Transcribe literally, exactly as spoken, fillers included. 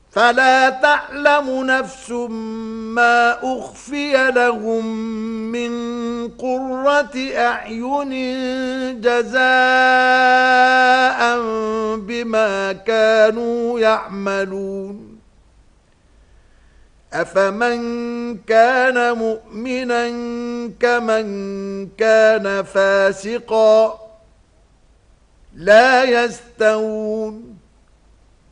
فلا تعلم نفس ما أخفي لهم من قرة أعين جزاء بما كانوا يعملون أفمن كان مؤمنا كمن كان فاسقا لا يستوون